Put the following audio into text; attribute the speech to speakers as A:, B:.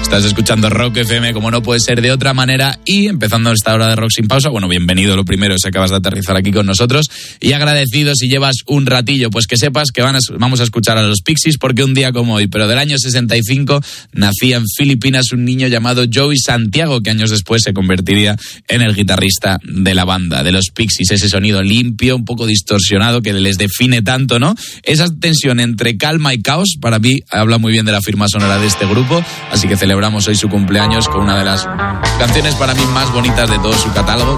A: Estás escuchando Rock FM, como no puede ser de otra manera, y empezando esta hora de Rock sin pausa. Bueno, bienvenido, lo primero, si acabas de aterrizar aquí con nosotros, y agradecido si llevas un ratillo, pues que sepas que vamos a escuchar a los Pixies, porque un día como hoy, pero del año 65, nacía en Filipinas un niño llamado Joey Santiago, que años después se convertiría en el guitarrista de la banda, de los Pixies. Ese sonido limpio, un poco distorsionado, que les define tanto, ¿no? Esa tensión entre calma y caos, para mí, habla muy bien de la firma sonora de este grupo, así que celebramos hoy su cumpleaños con una de las canciones para mí más bonitas de todo su catálogo,